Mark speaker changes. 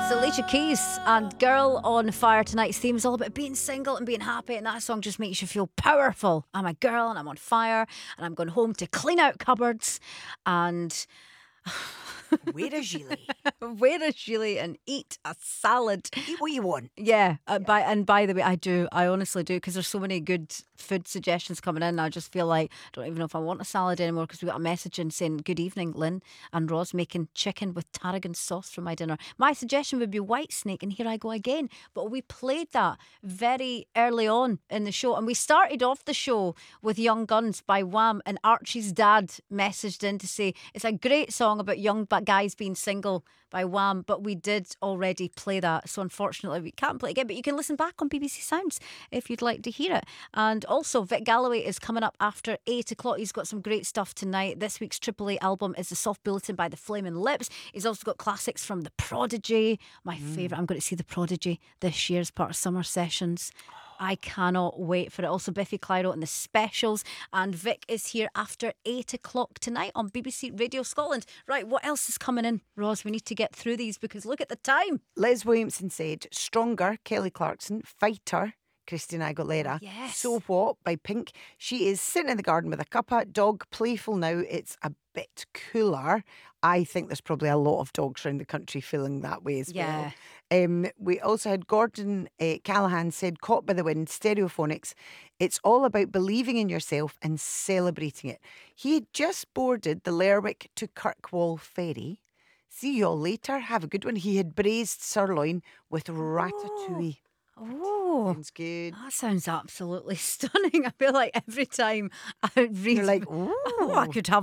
Speaker 1: It's Alicia Keys and Girl on Fire. Tonight's theme is all about being single and being happy, and that song just makes you feel powerful. I'm a girl and I'm on fire and I'm going home to clean out cupboards and
Speaker 2: Wear a gilet.
Speaker 1: wear a gilet and eat a salad.
Speaker 2: Eat what you want.
Speaker 1: Yeah, by the way, I honestly do, because there's so many good food suggestions coming in. I just feel like I don't even know if I want a salad anymore, because we got a message in saying, "Good evening, Lynn and Roz, making chicken with tarragon sauce for my dinner." My suggestion would be white snake, and here I go again. But we played that very early on in the show, and we started off the show with Young Guns by Wham, and Archie's dad messaged in to say it's a great song about young guys being single by Wham, but we did already play that, so unfortunately we can't play it again, but you can listen back on BBC Sounds if you'd like to hear it. And also Vic Galloway is coming up after 8 o'clock. He's got some great stuff tonight. This week's Triple A album is The Soft Bulletin by the Flaming Lips. He's also got classics from The Prodigy, my favourite. I'm going to see The Prodigy this year as part of summer sessions. I cannot wait for it. Also, Biffy Clyro and the Specials. And Vic is here after 8 o'clock tonight on BBC Radio Scotland. Right, what else is coming in, Roz? We need to get through these because look at the time.
Speaker 2: Les Williamson said, Stronger, Kelly Clarkson, Fighter, Christina Aguilera.
Speaker 1: Yes.
Speaker 2: So What by Pink. She is sitting in the garden with a cuppa. Dog playful now. It's a bit cooler. I think there's probably a lot of dogs around the country feeling that way as well. We also had Gordon Callahan said, Caught by the Wind, Stereophonics. It's all about believing in yourself and celebrating it. He had just boarded the Lerwick to Kirkwall ferry. See you all later. Have a good one. He had braised sirloin with ratatouille.
Speaker 1: Oh,
Speaker 2: Sounds good.
Speaker 1: that sounds absolutely stunning. I feel like every time I read,
Speaker 2: You're like,
Speaker 1: oh, I could have